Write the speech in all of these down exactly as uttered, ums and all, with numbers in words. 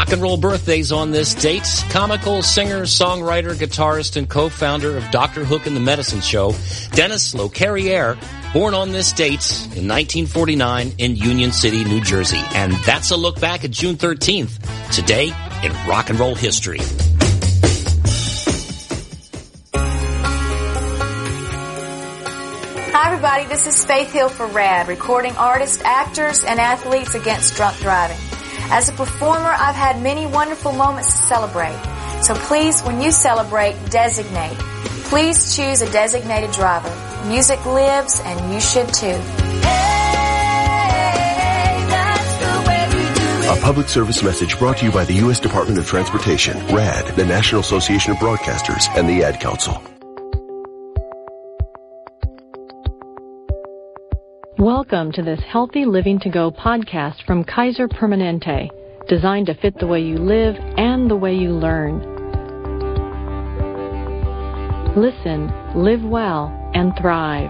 Rock and roll birthdays on this date. Comical singer, songwriter, guitarist, and co-founder of Doctor Hook and the Medicine Show, Dennis LeCarriere, born on this date in nineteen forty-nine in Union City, New Jersey. And that's a look back at June thirteenth, today in rock and roll history. Hi everybody, this is Faith Hill for RAD, recording artists, actors, and athletes against drunk driving. As a performer, I've had many wonderful moments to celebrate. So please, when you celebrate, designate. Please choose a designated driver. Music lives, and you should too. A public service message brought to you by the U S Department of Transportation, RAD, the National Association of Broadcasters, and the Ad Council. Welcome to this Healthy Living to Go podcast from Kaiser Permanente, designed to fit the way you live and the way you learn. Listen, live well, and thrive.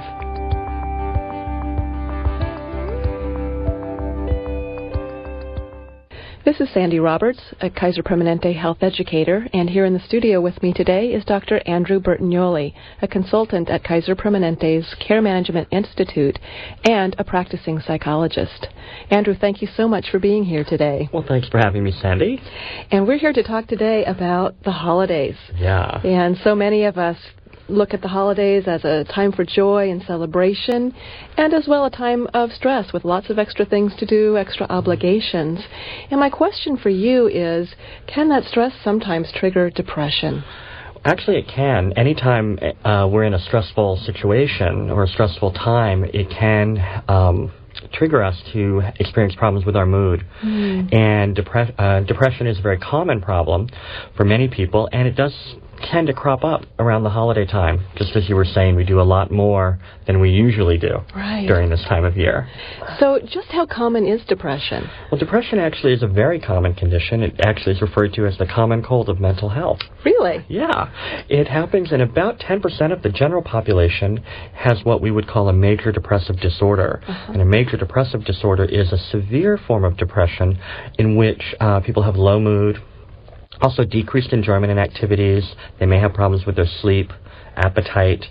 This is Sandy Roberts, a Kaiser Permanente health educator, and here in the studio with me today is Doctor Andrew Bertagnoli, a consultant at Kaiser Permanente's Care Management Institute and a practicing psychologist. Andrew, thank you so much for being here today. Well, thanks for having me, Sandy. And we're here to talk today about the holidays. Yeah. And so many of us look at the holidays as a time for joy and celebration, and as well a time of stress with lots of extra things to do, extra obligations. And my question for you is, can that stress sometimes trigger depression? Actually, it can. Anytime uh, we're in a stressful situation or a stressful time, it can um, trigger us to experience problems with our mood. Mm. And depre- uh, depression is a very common problem for many people, and it does tend to crop up around the holiday time. Just as you were saying, we do a lot more than we usually do right. during this time of year. So just how common is depression? Well, depression actually is a very common condition. It actually is referred to as the common cold of mental health. Really? Yeah. It happens in about ten percent of the general population has what we would call a major depressive disorder. Uh-huh. And a major depressive disorder is a severe form of depression in which uh, people have low mood, also decreased enjoyment in activities. They may have problems with their sleep, appetite.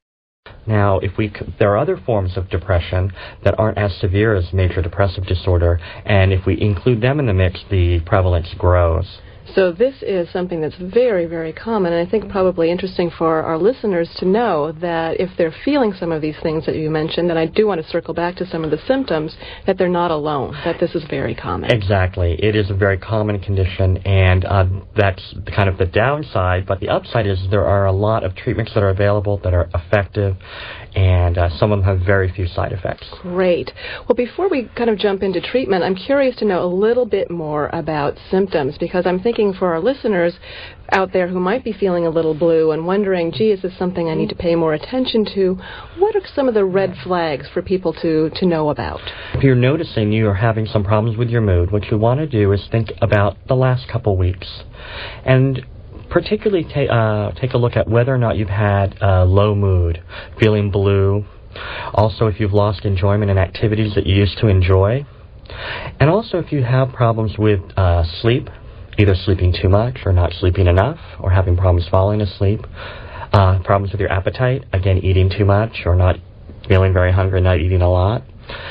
Now, if we, there are other forms of depression that aren't as severe as major depressive disorder, and if we include them in the mix, the prevalence grows. So this is something that's very, very common, and I think probably interesting for our listeners to know that if they're feeling some of these things that you mentioned, and I do want to circle back to some of the symptoms, that they're not alone, that this is very common. Exactly. It is a very common condition, and uh, that's kind of the downside, but the upside is there are a lot of treatments that are available that are effective, and uh, some of them have very few side effects. Great. Well, before we kind of jump into treatment, I'm curious to know a little bit more about symptoms, because I'm thinking for our listeners out there who might be feeling a little blue and wondering, gee, is this something I need to pay more attention to? What are some of the red flags for people to, to know about? If you're noticing you are having some problems with your mood, what you want to do is think about the last couple weeks. And particularly ta- uh, take a look at whether or not you've had uh, low mood, feeling blue. Also, if you've lost enjoyment in activities that you used to enjoy. And also if you have problems with uh, sleep, either sleeping too much or not sleeping enough, or having problems falling asleep, uh, problems with your appetite, again, eating too much or not feeling very hungry, not eating a lot.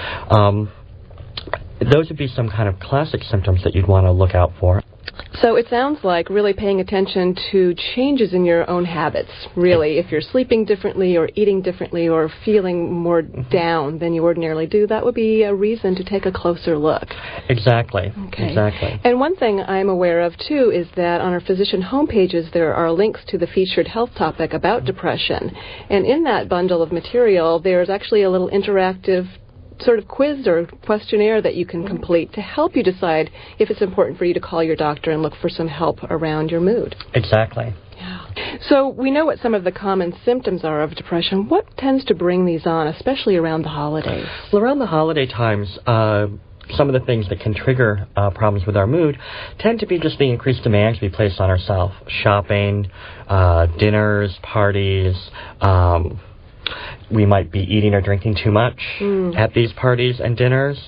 Um, those would be some kind of classic symptoms that you'd want to look out for. So it sounds like really paying attention to changes in your own habits, really. If you're sleeping differently or eating differently or feeling more down than you ordinarily do, that would be a reason to take a closer look. Exactly. Okay. Exactly. And one thing I'm aware of, too, is that on our physician homepages there are links to the featured health topic about depression. And in that bundle of material, there's actually a little interactive sort of quiz or questionnaire that you can complete to help you decide if it's important for you to call your doctor and look for some help around your mood. Exactly. Yeah. So we know what some of the common symptoms are of depression. What tends to bring these on, especially around the holidays? Well, around the holiday times, uh, some of the things that can trigger uh, problems with our mood tend to be just the increased demands we place on ourselves. Shopping, uh, dinners, parties, um, we might be eating or drinking too much mm. at these parties and dinners.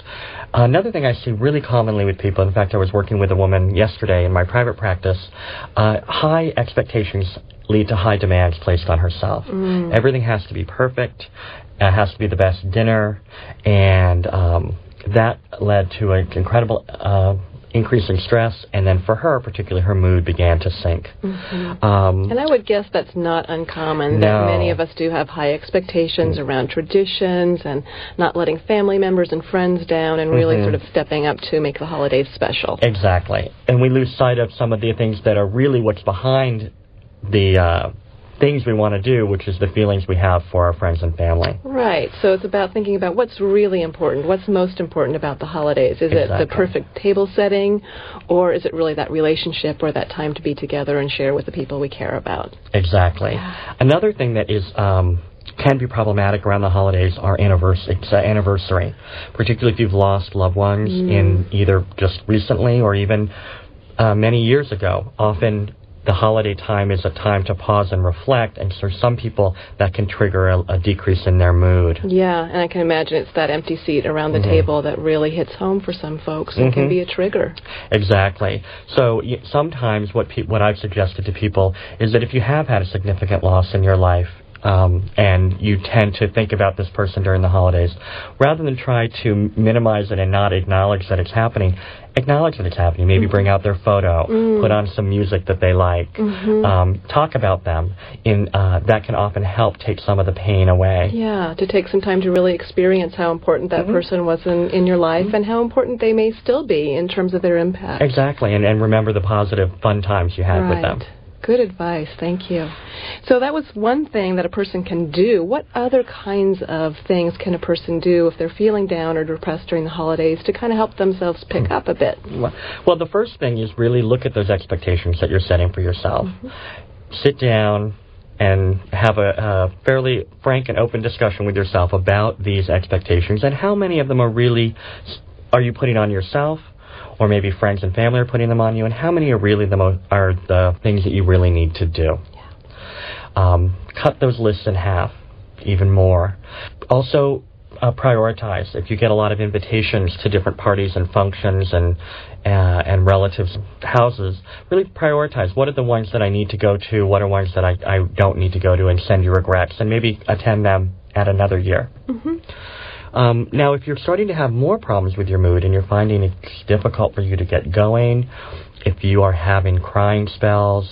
Another thing I see really commonly with people, in fact, I was working with a woman yesterday in my private practice, uh, high expectations lead to high demands placed on herself. Mm. Everything has to be perfect. It has to be the best dinner. And um, that led to an incredible uh, increase in stress. And then for her, particularly, her mood began to sink. Mm-hmm. Um, and I would guess that's not uncommon, no. that many of us do have high expectations mm-hmm. around traditions and not letting family members and friends down and really mm-hmm. sort of stepping up to make the holidays special. Exactly. And we lose sight of some of the things that are really what's behind the uh, things we want to do, which is the feelings we have for our friends and family. Right. So it's about thinking about what's really important, what's most important about the holidays. Is exactly. it the perfect table setting, or is it really that relationship or that time to be together and share with the people we care about? Exactly. Yeah. Another thing that is um, can be problematic around the holidays are anniversary, uh, anniversary, particularly if you've lost loved ones mm. in either just recently or even uh, many years ago. Often the holiday time is a time to pause and reflect, and for some people that can trigger a, a decrease in their mood. Yeah, and I can imagine it's that empty seat around the mm-hmm. table that really hits home for some folks and mm-hmm. can be a trigger. Exactly. So y- sometimes what pe- what I've suggested to people is that if you have had a significant loss in your life, Um, and you tend to think about this person during the holidays, rather than try to minimize it and not acknowledge that it's happening, acknowledge that it's happening. Maybe mm-hmm. bring out their photo, mm. put on some music that they like, mm-hmm. um, talk about them. In uh, that can often help take some of the pain away. Yeah, to take some time to really experience how important that mm-hmm. person was in, in your life mm-hmm. and how important they may still be in terms of their impact. Exactly, and, and remember the positive, fun times you had right. with them. Good advice. Thank you. So that was one thing that a person can do. What other kinds of things can a person do if they're feeling down or depressed during the holidays to kind of help themselves pick mm-hmm. up a bit? Well, the first thing is really look at those expectations that you're setting for yourself. Mm-hmm. Sit down and have a, a fairly frank and open discussion with yourself about these expectations and how many of them are really, are you putting on yourself? Or maybe friends and family are putting them on you, and how many are really the mo- are the things that you really need to do. Yeah. Um, cut those lists in half, even more. Also, uh, prioritize. If you get a lot of invitations to different parties and functions and uh, and relatives' houses, really prioritize. What are the ones that I need to go to? What are ones that I, I don't need to go to, and send your regrets, and maybe attend them at another year. Mm-hmm. Um, now, if you're starting to have more problems with your mood and you're finding it's difficult for you to get going, if you are having crying spells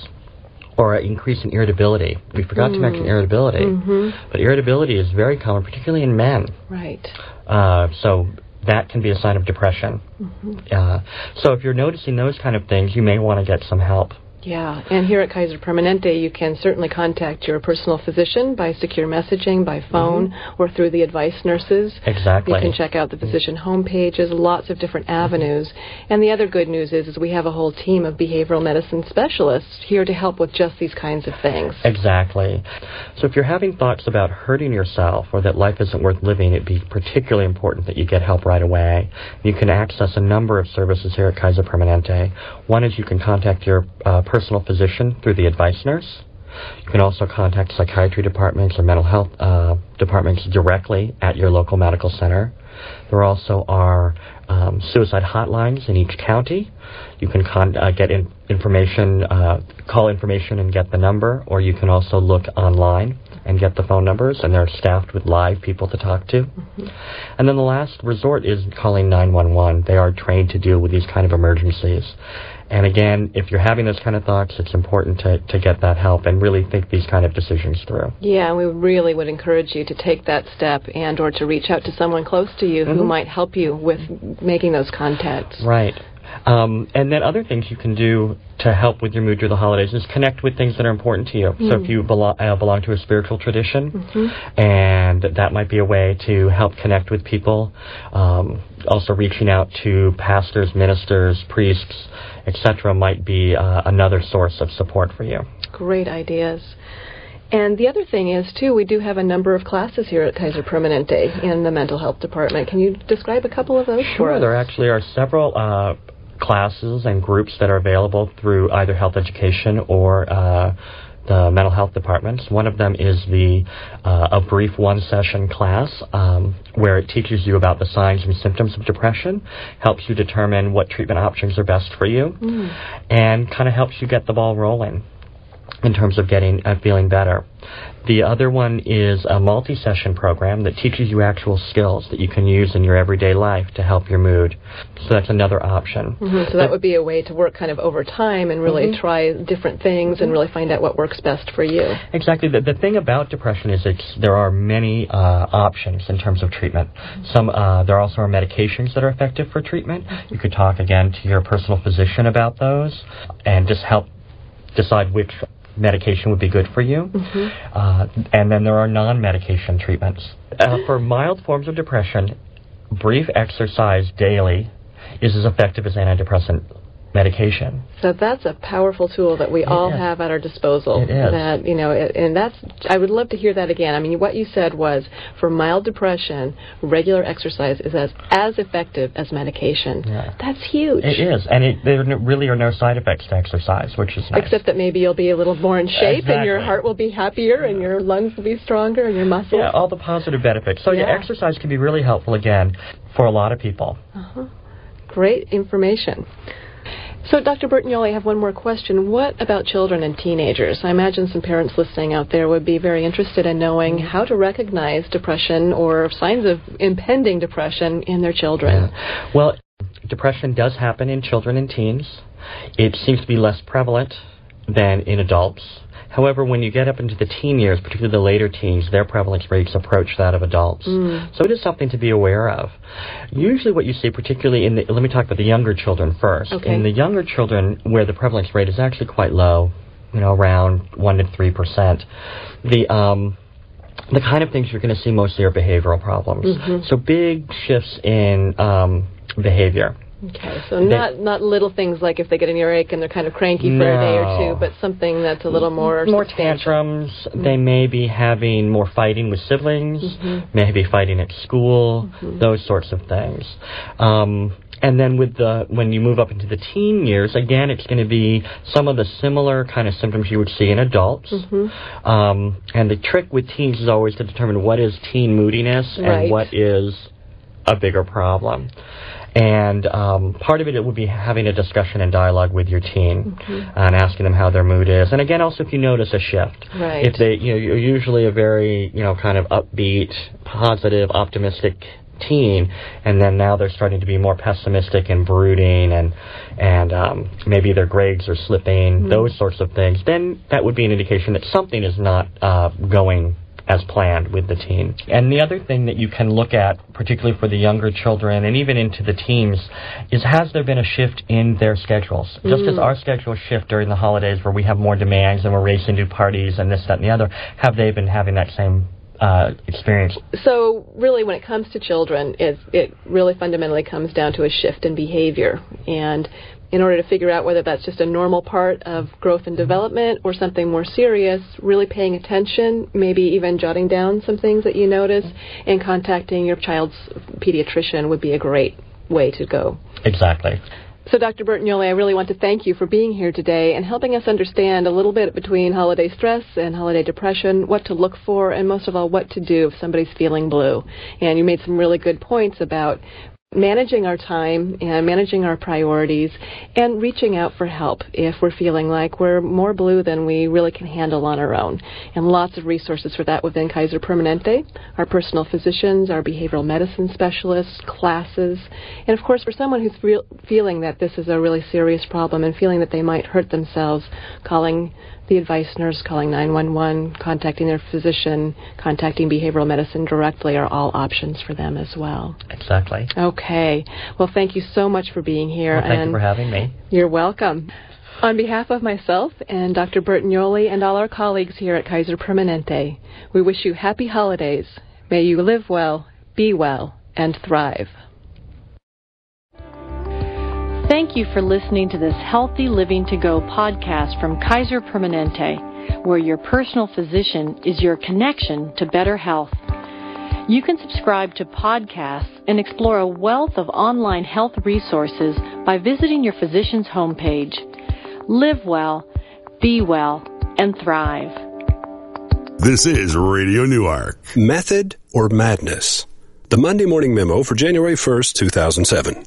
or an increase in irritability, we forgot mm. to mention irritability, mm-hmm. but irritability is very common, particularly in men. Right. Uh, so that can be a sign of depression. Mm-hmm. Uh, so if you're noticing those kind of things, you may want to get some help. Yeah, and here at Kaiser Permanente, you can certainly contact your personal physician by secure messaging, by phone, mm-hmm. or through the advice nurses. Exactly. You can check out the physician home pages, lots of different avenues. Mm-hmm. And the other good news is, is we have a whole team of behavioral medicine specialists here to help with just these kinds of things. Exactly. So if you're having thoughts about hurting yourself or that life isn't worth living, it'd be particularly important that you get help right away. You can access a number of services here at Kaiser Permanente. One is you can contact your uh, personal physician through the advice nurse. You can also contact psychiatry departments or mental health uh, departments directly at your local medical center. There also are um, suicide hotlines in each county. You can con- uh, get in- information, uh, call information and get the number, or you can also look online and get the phone numbers, and they're staffed with live people to talk to. Mm-hmm. And then the last resort is calling nine one one. They are trained to deal with these kind of emergencies. And again, if you're having those kind of thoughts, it's important to, to get that help and really think these kind of decisions through. Yeah, and we really would encourage you to take that step and or to reach out to someone close to you mm-hmm. who might help you with making those contacts. Right. Um, and then other things you can do to help with your mood through the holidays is connect with things that are important to you. Mm. So if you belo- uh, belong to a spiritual tradition, mm-hmm. and that might be a way to help connect with people. Um, also reaching out to pastors, ministers, priests, et cetera might be uh, another source of support for you. Great ideas. And the other thing is, too, we do have a number of classes here at Kaiser Permanente in the mental health department. Can you describe a couple of those sure, for us? Sure, there actually are several uh, classes and groups that are available through either health education or uh, the mental health departments. One of them is the uh, a brief one-session class um, where it teaches you about the signs and symptoms of depression, helps you determine what treatment options are best for you, mm. and kind of helps you get the ball rolling in terms of getting uh, feeling better. The other one is a multi-session program that teaches you actual skills that you can use in your everyday life to help your mood. So that's another option. Mm-hmm. So but, that would be a way to work kind of over time and really mm-hmm. try different things mm-hmm. and really find out what works best for you. Exactly. The, the thing about depression is it's, there are many uh, options in terms of treatment. Some uh, there also are medications that are effective for treatment. You could talk again to your personal physician about those and just help decide which medication would be good for you. Mm-hmm. Uh, and then there are non-medication treatments. Uh, for mild forms of depression, brief exercise daily is as effective as antidepressant medication. So that's a powerful tool that we it all is. have at our disposal. It is. That, you know, it, and that's, I would love to hear that again. I mean, what you said was, for mild depression, regular exercise is as, as effective as medication. Yeah. That's huge. It is, and it, there really are no side effects to exercise, which is nice. Except that maybe you'll be a little more in shape, exactly. and your heart will be happier, and your lungs will be stronger, and your muscles. Yeah, all the positive benefits. So yeah, yeah exercise can be really helpful, again, for a lot of people. Uh-huh. Great information. So, Doctor Bertagnolli, I have one more question. What about children and teenagers? I imagine some parents listening out there would be very interested in knowing how to recognize depression or signs of impending depression in their children. Yeah. Well, depression does happen in children and teens. It seems to be less prevalent than in adults. However, when you get up into the teen years, particularly the later teens, their prevalence rates approach that of adults. Mm. So it is something to be aware of. Usually what you see, particularly in the, let me talk about the younger children first. Okay. In the younger children, where the prevalence rate is actually quite low, you know, around one to three percent, the, um, the kind of things you're going to see mostly are behavioral problems. Mm-hmm. So big shifts in um, behavior. Okay, so not they, not little things like if they get an earache and they're kind of cranky for no. a day or two, but something that's a little more More tantrums. Mm-hmm. They may be having more fighting with siblings, mm-hmm. maybe fighting at school, mm-hmm. those sorts of things. Um, and then with the when you move up into the teen years, again, it's going to be some of the similar kind of symptoms you would see in adults. Mm-hmm. Um, and the trick with teens is always to determine what is teen moodiness right. and what is a bigger problem. And um, part of it, it would be having a discussion and dialogue with your teen mm-hmm. and asking them how their mood is. And again, also if you notice a shift. Right. If they, you know, you're usually a very, you know, kind of upbeat, positive, optimistic teen, and then now they're starting to be more pessimistic and brooding, and and um, maybe their grades are slipping, mm-hmm. those sorts of things, then that would be an indication that something is not uh, going as planned with the teen. And the other thing that you can look at, particularly for the younger children and even into the teens, is has there been a shift in their schedules? Mm. Just as our schedules shift during the holidays where we have more demands and we're racing to parties and this, that, and the other, have they been having that same uh, experience? So really when it comes to children, it, it really fundamentally comes down to a shift in behavior. And in order to figure out whether that's just a normal part of growth and development or something more serious, really paying attention, maybe even jotting down some things that you notice, and contacting your child's pediatrician would be a great way to go. Exactly. So, Doctor Bertagnolli, I really want to thank you for being here today and helping us understand a little bit between holiday stress and holiday depression, what to look for, and most of all, what to do if somebody's feeling blue. And you made some really good points about managing our time and managing our priorities and reaching out for help if we're feeling like we're more blue than we really can handle on our own. And lots of resources for that within Kaiser Permanente, our personal physicians, our behavioral medicine specialists, classes, and of course for someone who's re- feeling that this is a really serious problem and feeling that they might hurt themselves, calling the advice nurse, calling nine one one, contacting their physician, contacting behavioral medicine directly are all options for them as well. Exactly. Okay. Well, thank you so much for being here. Well, thank and you for having me. You're welcome. On behalf of myself and Doctor Bertagnolli and all our colleagues here at Kaiser Permanente, we wish you happy holidays. May you live well, be well, and thrive. Thank you for listening to this Healthy Living to Go podcast from Kaiser Permanente, where your personal physician is your connection to better health. You can subscribe to podcasts and explore a wealth of online health resources by visiting your physician's homepage. Live well, be well, and thrive. This is Radio Newark. Method or madness? The Monday Morning Memo for January first, two thousand seven.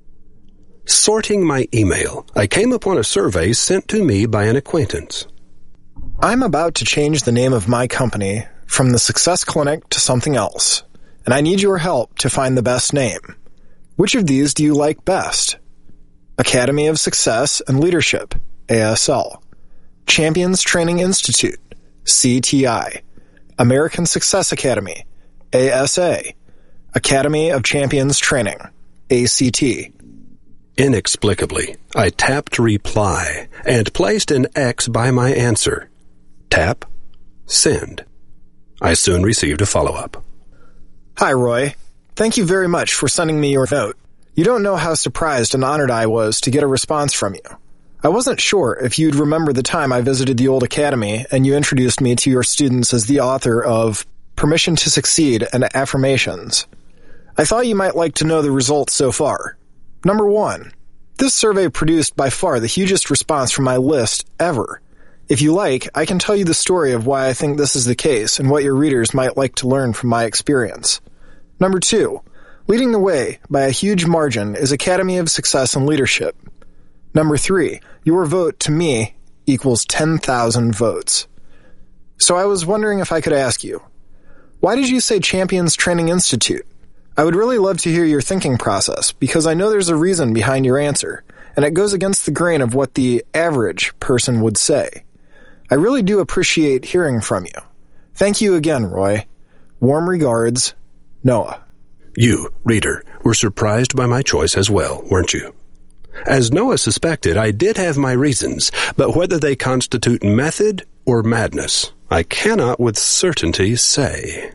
Sorting my email, I came upon a survey sent to me by an acquaintance. I'm about to change the name of my company from the Success Clinic to something else, and I need your help to find the best name. Which of these do you like best? Academy of Success and Leadership, A S L. Champions Training Institute, C T I. American Success Academy, A S A. Academy of Champions Training, A C T. Inexplicably, I tapped reply and placed an X by my answer. Tap, send. I soon received a follow-up. Hi, Roy. Thank you very much for sending me your note. You don't know how surprised and honored I was to get a response from you. I wasn't sure if you'd remember the time I visited the old academy and you introduced me to your students as the author of Permission to Succeed and Affirmations. I thought you might like to know the results so far. Number one, this survey produced by far the hugest response from my list ever. If you like, I can tell you the story of why I think this is the case and what your readers might like to learn from my experience. Number two, leading the way by a huge margin is Academy of Success and Leadership. Number three, your vote to me equals ten thousand votes. So I was wondering if I could ask you, why did you say Champions Training Institute? I would really love to hear your thinking process because I know there's a reason behind your answer, and it goes against the grain of what the average person would say. I really do appreciate hearing from you. Thank you again, Roy. Warm regards, Noah. You, reader, were surprised by my choice as well, weren't you? As Noah suspected, I did have my reasons, but whether they constitute method or madness, I cannot with certainty say.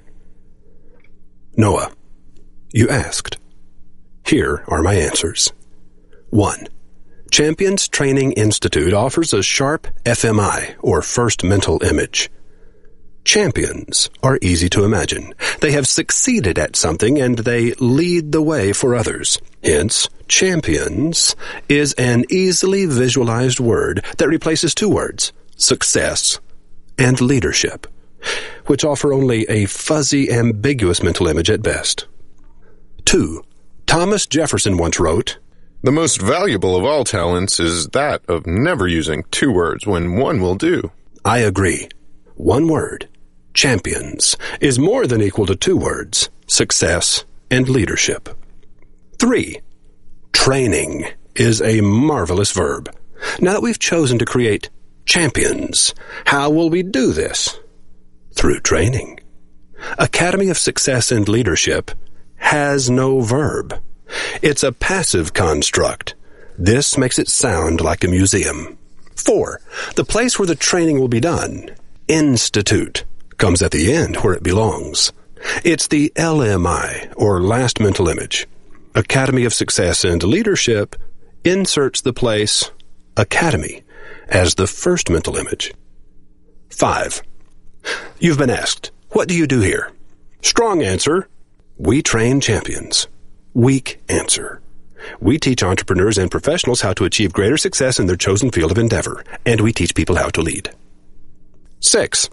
Noah, you asked. Here are my answers. One. Champions Training Institute offers a sharp F M I, or first mental image. Champions are easy to imagine. They have succeeded at something and they lead the way for others. Hence, champions is an easily visualized word that replaces two words, success and leadership, which offer only a fuzzy, ambiguous mental image at best. Two, Thomas Jefferson once wrote, "The most valuable of all talents is that of never using two words when one will do." I agree. One word, champions, is more than equal to two words, success and leadership. Three, training is a marvelous verb. Now that we've chosen to create champions, how will we do this? Through training. Academy of Success and Leadership has no verb. It's a passive construct. This makes it sound like a museum. Four, the place where the training will be done, institute, comes at the end where it belongs. It's the L M I, or last mental image. Academy of Success and Leadership inserts the place academy as the first mental image. Five, you've been asked, what do you do here? Strong answer, we train champions. Weak answer, we teach entrepreneurs and professionals how to achieve greater success in their chosen field of endeavor, and we teach people how to lead. Six,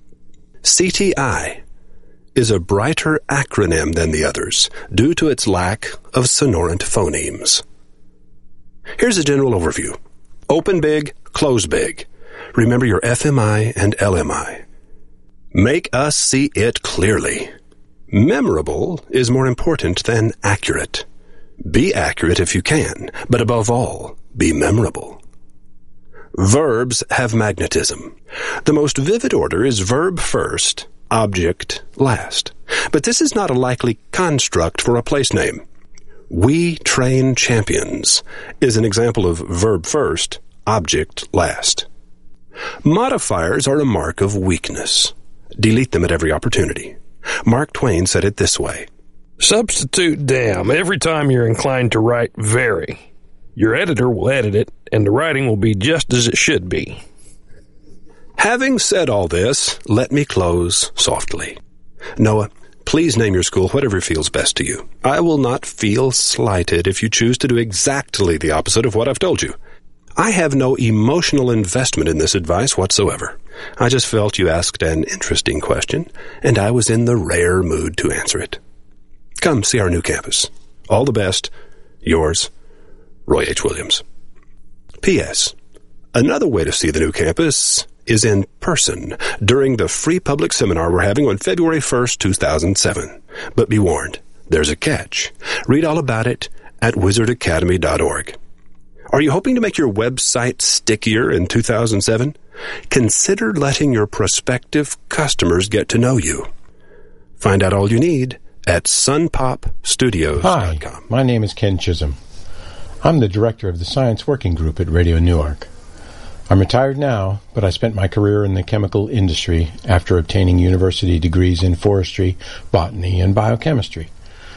C T I is a brighter acronym than the others due to its lack of sonorant phonemes. Here's a general overview. Open big, close big. Remember your F M I and L M I. Make us see it clearly. Memorable is more important than accurate. Be accurate if you can, but above all, be memorable. Verbs have magnetism. The most vivid order is verb first, object last. But this is not a likely construct for a place name. We train champions is an example of verb first, object last. Modifiers are a mark of weakness. Delete them at every opportunity. Mark Twain said it this way. Substitute damn every time you're inclined to write very. Your editor will edit it, and the writing will be just as it should be. Having said all this, let me close softly. Noah, please name your school whatever feels best to you. I will not feel slighted if you choose to do exactly the opposite of what I've told you. I have no emotional investment in this advice whatsoever. I just felt you asked an interesting question, and I was in the rare mood to answer it. Come see our new campus. All the best. Yours, Roy H. Williams. P S. Another way to see the new campus is in person during the free public seminar we're having on February first, two thousand seven. But be warned, there's a catch. Read all about it at wizard academy dot org. Are you hoping to make your website stickier in two thousand seven? Consider letting your prospective customers get to know you. Find out all you need at sun pop studios dot com. Hi, my name is Ken Chisholm. I'm the director of the Science Working Group at Radio Newark. I'm retired now, but I spent my career in the chemical industry after obtaining university degrees in forestry, botany, and biochemistry.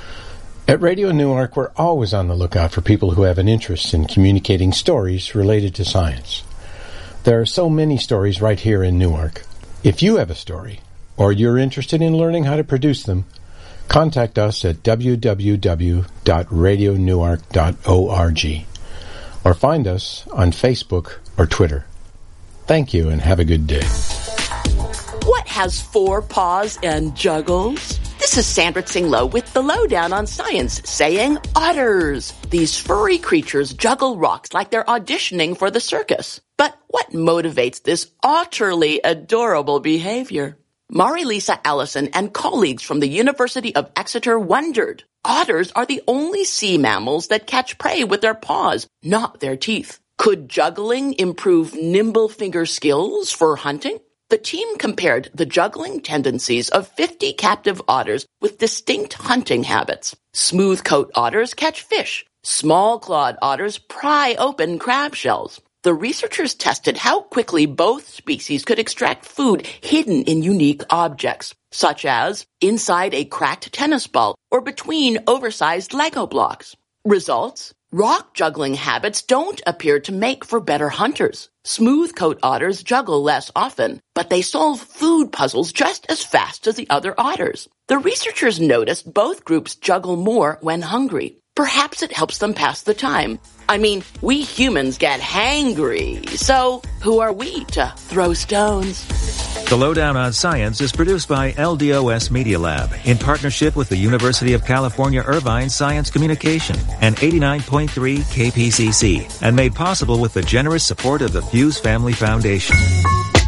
At Radio Newark, we're always on the lookout for people who have an interest in communicating stories related to science. There are so many stories right here in Newark. If you have a story, or you're interested in learning how to produce them, contact us at w w w dot radio newark dot org or find us on Facebook or Twitter. Thank you and have a good day. What has four paws and juggles? This is Sandra Tsinglow with the Lowdown on Science, saying otters. These furry creatures juggle rocks like they're auditioning for the circus. But what motivates this utterly adorable behavior? Mari-Lisa Allison and colleagues from the University of Exeter wondered. Otters are the only sea mammals that catch prey with their paws, not their teeth. Could juggling improve nimble finger skills for hunting? The team compared the juggling tendencies of fifty captive otters with distinct hunting habits. Smooth-coat otters catch fish. Small-clawed otters pry open crab shells. The researchers tested how quickly both species could extract food hidden in unique objects, such as inside a cracked tennis ball or between oversized Lego blocks. Results? Rock juggling habits don't appear to make for better hunters. Smooth-coat otters juggle less often, but they solve food puzzles just as fast as the other otters. The researchers noticed both groups juggle more when hungry. Perhaps it helps them pass the time. I mean, we humans get hangry, so who are we to throw stones? The Lowdown on Science is produced by L D O S Media Lab in partnership with the University of California Irvine Science Communication and eighty-nine point three K P C C, and made possible with the generous support of the Fuse Family Foundation.